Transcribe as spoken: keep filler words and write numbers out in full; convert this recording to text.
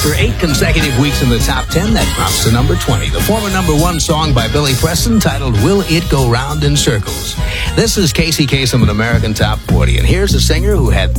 After eight consecutive weeks in the top ten, that drops to number twenty. The former number one song by Billy Preston titled Will It Go Round in Circles. This is Casey Kasem at American Top forty, and here's a singer who had